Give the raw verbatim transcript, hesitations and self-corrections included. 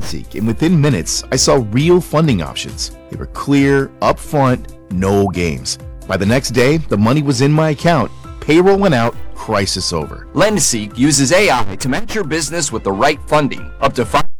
LendSeek, and within minutes, I saw real funding options. They were clear, upfront, no games. By the next day, the money was in my account, payroll went out, crisis over. LendSeek uses A I to match your business with the right funding, up to five